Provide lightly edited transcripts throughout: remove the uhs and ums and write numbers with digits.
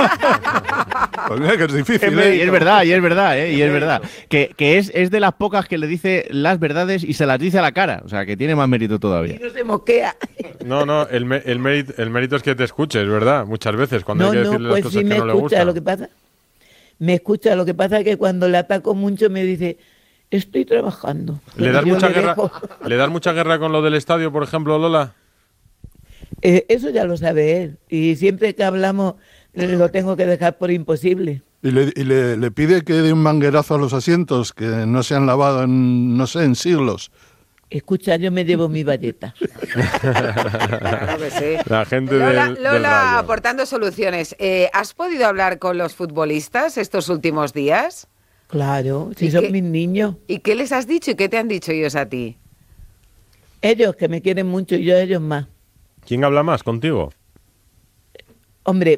Pues mira que es difícil, Y es verdad, y es verdad. Que es de las pocas que le dice las verdades y se las dice a la cara. O sea, que tiene más mérito todavía. Y no se mosquea. No, el mérito es que te escuches, ¿verdad? Muchas veces, cuando hay que decirle las cosas sí que no le gustan. Lo que pasa, me escucha, lo que pasa es que cuando le ataco mucho me dice, estoy trabajando. ¿Le das mucha guerra con lo del estadio, por ejemplo, Lola? Eso ya lo sabe él. Y siempre que hablamos lo tengo que dejar por imposible. Y le pide que dé un manguerazo a los asientos que no se han lavado en siglos. Escucha, yo me llevo mi valleta. Claro que sí. La gente Lola, del Lola Rayo. aportando soluciones. ¿Has podido hablar con los futbolistas estos últimos días? Claro, si ¿Y son qué? mis niños. ¿Y qué les has dicho y qué te han dicho ellos a ti? Ellos que me quieren mucho y yo a ellos más. ¿Quién habla más contigo? Hombre,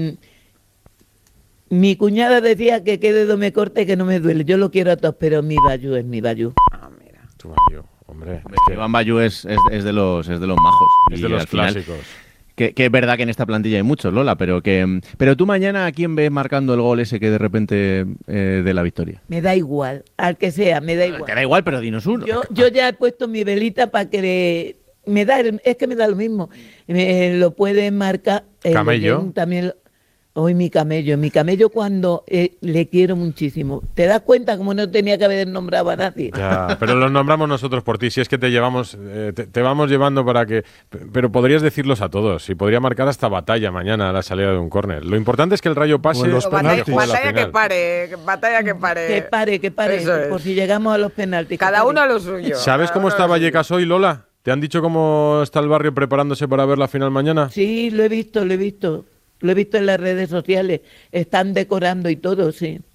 mi cuñada decía que qué dedo me corte que no me duele. Yo lo quiero a todos, pero mi Bayú es mi Bayú. Ah, mira. Tu Bayo, hombre. Es que Iván Bayú es de los majos. es Y de los al final, clásicos. que es verdad que en esta plantilla hay muchos, Lola, pero tú mañana ¿a quién ves marcando el gol ese que de repente de la victoria? Me da igual, al que sea, me da Te igual. da igual, pero dinos uno. Yo ya he puesto mi velita para que es que me da lo mismo. Lo pueden marcar. ¿Camello? También. Hoy mi camello cuando le quiero muchísimo. ¿Te das cuenta cómo no tenía que haber nombrado a nadie? Ya, pero los nombramos nosotros por ti. Si es que te llevamos, te vamos llevando para que. Pero podrías decirlos a todos. Y podría marcar hasta batalla mañana a la salida de un córner. Lo importante es que el Rayo pase. O en los y penaltis. juegue la Batalla que final. pare, batalla que pare. Que pare, Eso es. por si llegamos a los penaltis. Cada uno a lo suyo. ¿Sabes cómo está Vallecas hoy, Lola? ¿Te han dicho cómo está el barrio preparándose para ver la final mañana? Sí, lo he visto. Lo he visto en las redes sociales. Están decorando y todo, sí.